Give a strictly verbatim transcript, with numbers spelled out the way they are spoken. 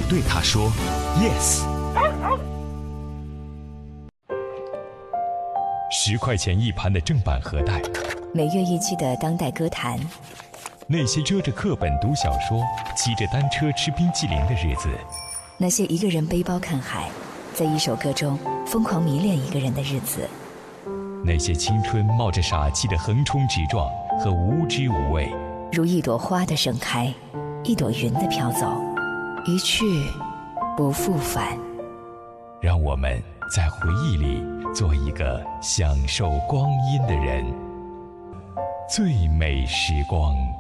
对他说 yes。十块钱一盘的正版盒带， 每月一期的当代歌坛， 那些遮着课本读小说、骑着单车吃冰淇淋的日子， 那些一个人背包看海，在一首歌中疯狂迷恋一个人的日子， 那些青春冒着傻气的横冲直撞和无知无畏， 如一朵花的盛开，一朵云的飘走，一去不复返。 让我们在回忆里做一个享受光阴的人，最美时光。